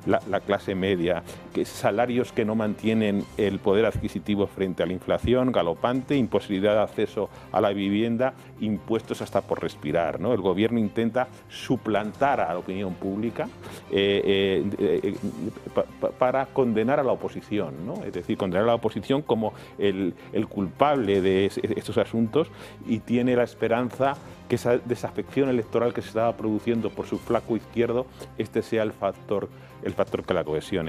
la clase media, salarios que no mantienen el poder adquisitivo frente a la inflación galopante, imposibilidad de acceso a la vivienda, impuestos hasta por respirar, ¿no? El gobierno intenta suplantar a la opinión pública para condenar a la oposición, ¿no? Es decir, condenar a la oposición como el culpable de estos asuntos, y tiene la esperanza que esa desafección electoral que se estaba produciendo por su flanco izquierdo, este sea el factor que la cohesione.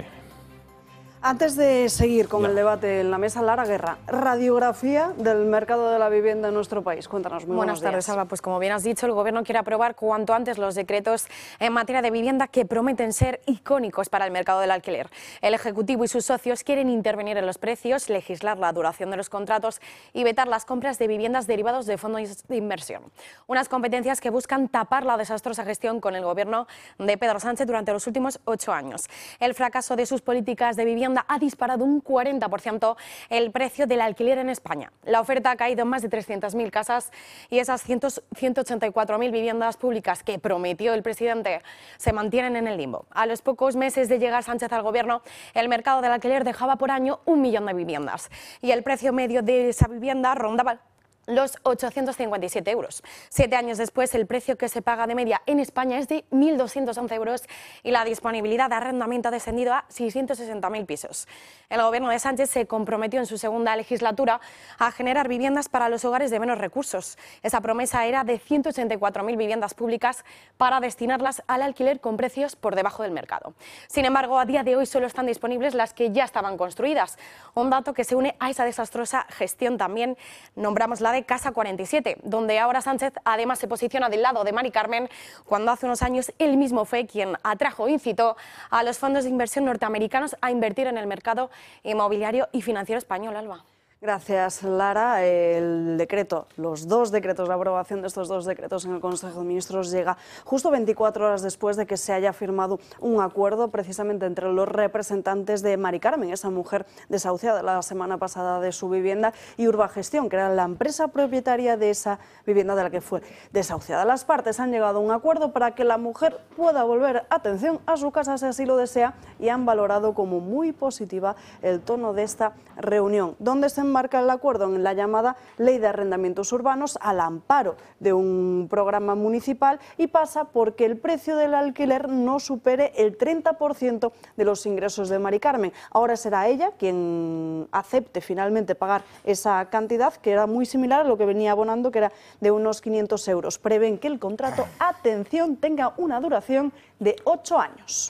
Antes de seguir con el debate en la mesa, Lara Guerra, radiografía del mercado de la vivienda en nuestro país. Cuéntanos, muy buenos días. Buenas tardes, Alba. Pues como bien has dicho, el Gobierno quiere aprobar cuanto antes los decretos en materia de vivienda que prometen ser icónicos para el mercado del alquiler. El Ejecutivo y sus socios quieren intervenir en los precios, legislar la duración de los contratos y vetar las compras de viviendas derivados de fondos de inversión. Unas competencias que buscan tapar la desastrosa gestión con el Gobierno de Pedro Sánchez durante los últimos 8 años. El fracaso de sus políticas de vivienda ha disparado un 40% el precio del alquiler en España. La oferta ha caído en más de 300.000 casas y esas 184.000 viviendas públicas que prometió el presidente se mantienen en el limbo. A los pocos meses de llegar Sánchez al Gobierno, el mercado del alquiler dejaba por año 1 millón de viviendas y el precio medio de esa vivienda rondaba los 857 euros. 7 años después, el precio que se paga de media en España es de 1.211 euros y la disponibilidad de arrendamiento ha descendido a 660.000 pisos. El Gobierno de Sánchez se comprometió en su segunda legislatura a generar viviendas para los hogares de menos recursos. Esa promesa era de 184.000 viviendas públicas para destinarlas al alquiler con precios por debajo del mercado. Sin embargo, a día de hoy solo están disponibles las que ya estaban construidas. Un dato que se une a esa desastrosa gestión. También nombramos la de Casa 47, donde ahora Sánchez además se posiciona del lado de Mari Carmen, cuando hace unos años él mismo fue quien atrajo e incitó a los fondos de inversión norteamericanos a invertir en el mercado inmobiliario y financiero español. Alba. Gracias, Lara. El decreto, los 2 decretos, la aprobación de estos 2 decretos en el Consejo de Ministros llega justo 24 horas después de que se haya firmado un acuerdo precisamente entre los representantes de Mari Carmen, esa mujer desahuciada la semana pasada de su vivienda, y Urbagestión, que era la empresa propietaria de esa vivienda de la que fue desahuciada. Las partes han llegado a un acuerdo para que la mujer pueda volver, atención, a su casa si así lo desea, y han valorado como muy positiva el tono de esta reunión, donde se enmarca el acuerdo en la llamada Ley de Arrendamientos Urbanos al amparo de un programa municipal, y pasa porque el precio del alquiler no supere el 30% de los ingresos de Mari Carmen. Ahora será ella quien acepte finalmente pagar esa cantidad, que era muy similar a lo que venía abonando, que era de unos 500 euros. Prevén que el contrato, atención, tenga una duración de 8 años.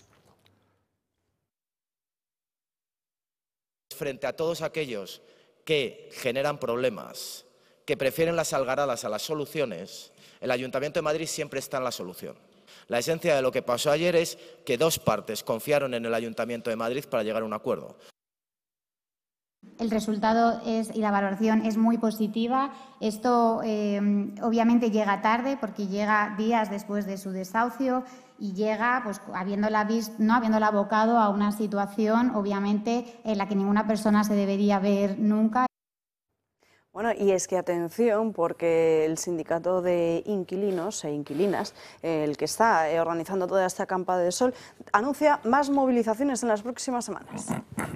Frente a todos aquellos que generan problemas, que prefieren las algaradas a las soluciones, el Ayuntamiento de Madrid siempre está en la solución. La esencia de lo que pasó ayer es que 2 partes confiaron en el Ayuntamiento de Madrid para llegar a un acuerdo. El resultado y la valoración es muy positiva. Esto obviamente llega tarde porque llega días después de su desahucio y llega pues habiéndola abocado a una situación obviamente en la que ninguna persona se debería ver nunca. Bueno, y es que atención, porque el sindicato de inquilinos e inquilinas, el que está organizando toda esta campa de sol, anuncia más movilizaciones en las próximas semanas.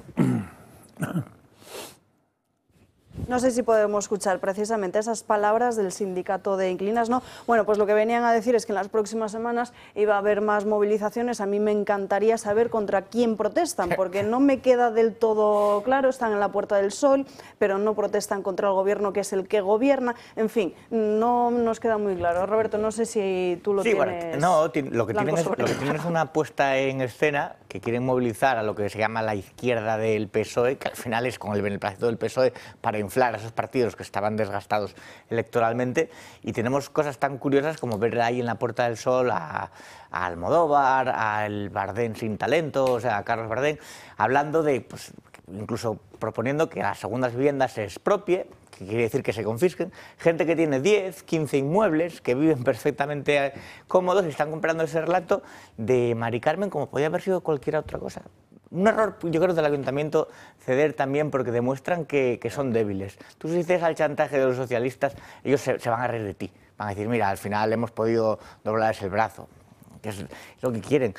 No sé si podemos escuchar precisamente esas palabras del sindicato de inquilinas, ¿no? Bueno, pues lo que venían a decir es que en las próximas semanas iba a haber más movilizaciones. A mí me encantaría saber contra quién protestan, porque no me queda del todo claro. Están en la Puerta del Sol, pero no protestan contra el gobierno, que es el que gobierna. En fin, no nos queda muy claro. Roberto, no sé si tú lo tienes. Bueno, no, lo que tienen es una puesta en escena que quieren movilizar a lo que se llama la izquierda del PSOE, que al final es con el beneplácito del PSOE para inflar a esos partidos que estaban desgastados electoralmente, y tenemos cosas tan curiosas como ver ahí en la Puerta del Sol a Almodóvar, al Bardén sin talento, o sea, a Carlos Bardén, hablando de, pues, incluso proponiendo que las segundas viviendas se expropie, que quiere decir que se confisquen, gente que tiene 10, 15 inmuebles, que viven perfectamente cómodos y están comprando ese relato de Mari Carmen como podía haber sido cualquier otra cosa. Un error, yo creo, del ayuntamiento ceder también, porque demuestran que son débiles. Tú, si dices al chantaje de los socialistas, ellos se van a reír de ti. Van a decir, mira, al final hemos podido doblarles el brazo, que es lo que quieren.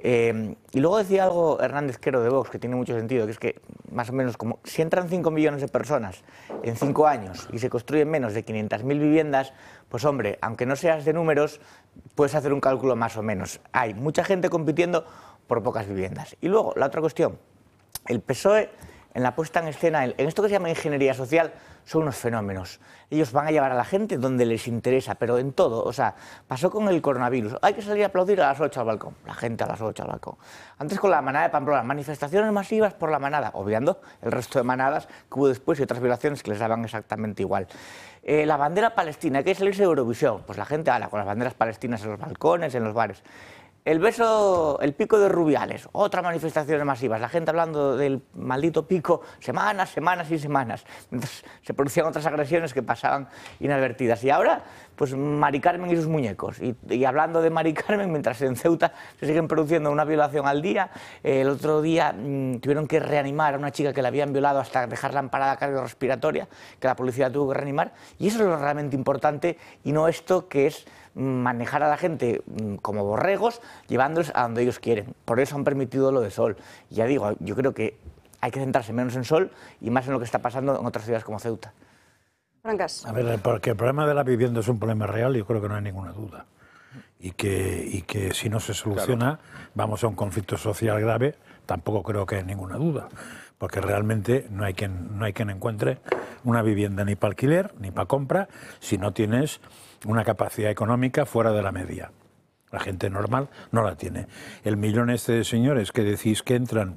Y luego decía algo Hernández Quero de Vox, que tiene mucho sentido, que es que más o menos como si entran 5 millones de personas en 5 años y se construyen menos de 500.000 viviendas, pues hombre, aunque no seas de números, puedes hacer un cálculo más o menos. Hay mucha gente compitiendo por pocas viviendas. Y luego, la otra cuestión, el PSOE en la puesta en escena, en esto que se llama ingeniería social, son unos fenómenos. Ellos van a llevar a la gente donde les interesa, pero en todo. O sea, pasó con el coronavirus. Hay que salir a aplaudir a las 8 al balcón. La gente a las 8 al balcón. Antes con la manada de Pamplona, manifestaciones masivas por la manada, obviando el resto de manadas que hubo después y otras violaciones que les daban exactamente igual. La bandera palestina, hay que salirse de Eurovisión. Pues la gente con las banderas palestinas en los balcones, en los bares. El pico de Rubiales, otra manifestaciones masivas, la gente hablando del maldito pico semanas, semanas y semanas. Entonces, se producían otras agresiones que pasaban inadvertidas. Y ahora, pues Mari Carmen y sus muñecos. Y hablando de Mari Carmen, mientras en Ceuta se siguen produciendo una violación al día, el otro día tuvieron que reanimar a una chica que la habían violado hasta dejarla en parada cardiorrespiratoria, que la policía tuvo que reanimar. Y eso es lo realmente importante y no esto que es manejar a la gente como borregos, llevándolos a donde ellos quieren. Por eso han permitido lo de Sol. Y ya digo, yo creo que hay que centrarse menos en Sol y más en lo que está pasando en otras ciudades como Ceuta. Francas. A ver, porque el problema de la vivienda es un problema real, yo creo que no hay ninguna duda. Y que si no se soluciona, vamos a un conflicto social grave, tampoco creo que haya ninguna duda. Porque realmente no hay quien encuentre una vivienda ni para alquiler, ni para compra, si no tienes una capacidad económica fuera de la media. La gente normal no la tiene. El millón de señores que decís que entran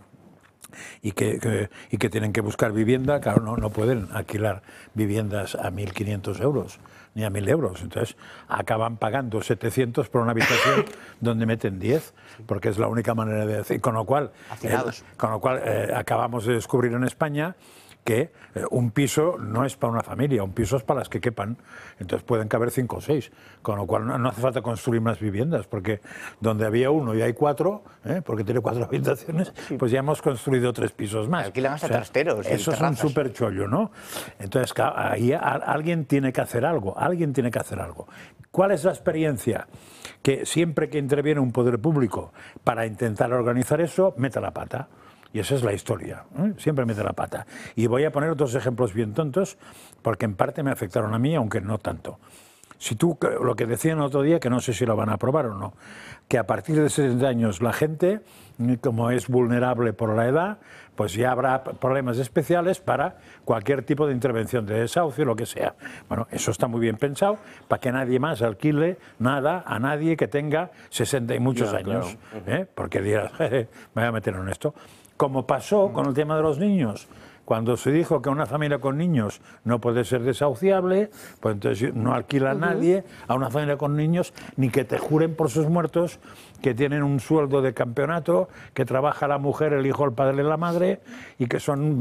y que tienen que buscar vivienda, claro, no pueden alquilar viviendas a 1.500 euros ni a 1.000 euros. Entonces acaban pagando 700 por una habitación donde meten 10, porque es la única manera de hacer. Con lo cual acabamos de descubrir en España que un piso no es para una familia, un piso es para las que quepan. Entonces pueden caber 5 o 6, con lo cual no hace falta construir más viviendas, porque donde había uno y hay 4, porque tiene 4 habitaciones, pues ya hemos construido 3 pisos más. Alquilan hasta trasteros. Eso es un súper chollo, ¿no? Entonces ahí alguien tiene que hacer algo, ¿Cuál es la experiencia? Que siempre que interviene un poder público para intentar organizar eso, mete la pata. Y esa es la historia, siempre mete la pata. Y voy a poner 2 ejemplos bien tontos, porque en parte me afectaron a mí, aunque no tanto. Si tú, lo que decían el otro día, que no sé si lo van a aprobar o no, que a partir de 70 años la gente, como es vulnerable por la edad, pues ya habrá problemas especiales para cualquier tipo de intervención de desahucio, lo que sea. Bueno, eso está muy bien pensado, para que nadie más alquile nada a nadie que tenga 60 y muchos años. Claro. Porque dirás, me voy a meter en esto. Como pasó con el tema de los niños, cuando se dijo que una familia con niños no puede ser desahuciable, pues entonces no alquila a nadie a una familia con niños, ni que te juren por sus muertos que tienen un sueldo de campeonato, que trabaja la mujer, el hijo, el padre y la madre, y que son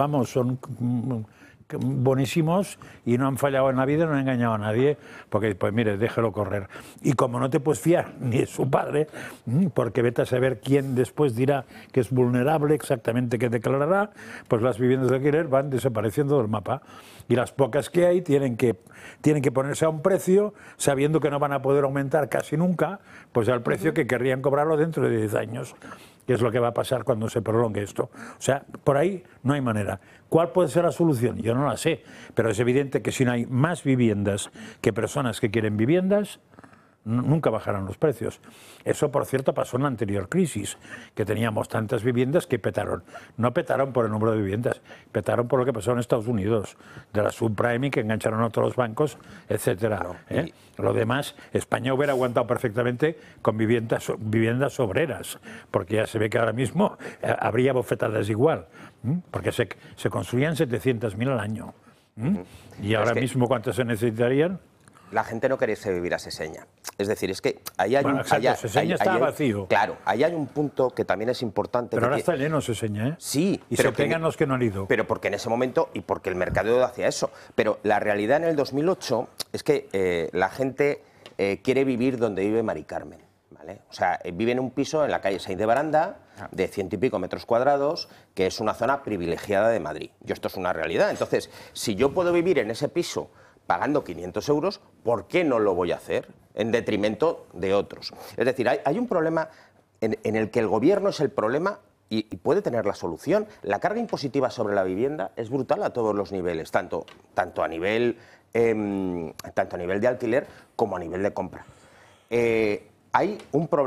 buenísimos y no han fallado en la vida, no han engañado a nadie, porque pues mire, déjelo correr. Y como no te puedes fiar ni de su padre, porque vete a saber quién después dirá que es vulnerable, exactamente qué declarará, pues las viviendas de alquiler van desapareciendo del mapa. Y las pocas que hay tienen que ponerse a un precio, sabiendo que no van a poder aumentar casi nunca, pues al precio que querrían cobrarlo dentro de 10 años. Que es lo que va a pasar cuando se prolongue esto. O sea, por ahí no hay manera. ¿Cuál puede ser la solución? Yo no la sé, pero es evidente que si no hay más viviendas que personas que quieren viviendas, nunca bajarán los precios. Eso, por cierto, pasó en la anterior crisis, que teníamos tantas viviendas que petaron. No petaron por el número de viviendas, petaron por lo que pasó en Estados Unidos, de la subprime que engancharon a otros bancos, etcétera. Lo demás, España hubiera aguantado perfectamente con viviendas obreras, porque ya se ve que ahora mismo habría bofetadas igual, porque se construían 700.000 al año. Y ahora mismo, ¿cuántas se necesitarían? La gente no quiere vivir a Seseña. Es decir, es que ahí hay Seseña está vacío. Claro, ahí hay un punto que también es importante. Pero ahora está lleno Seseña, ¿eh? Sí. Y se pegan los que no han ido. Pero porque en ese momento, y porque el mercado hacía eso. Pero la realidad en el 2008 es que la gente quiere vivir donde vive Mari Carmen, ¿vale? O sea, vive en un piso en la calle Sainz de Baranda, de 100 y pico metros cuadrados, que es una zona privilegiada de Madrid. Y esto es una realidad. Entonces, si yo puedo vivir en ese piso pagando 500 euros, ¿por qué no lo voy a hacer en detrimento de otros? Es decir, hay un problema en el que el gobierno es el problema y puede tener la solución. La carga impositiva sobre la vivienda es brutal a todos los niveles, tanto a nivel de alquiler como a nivel de compra. Hay un problema.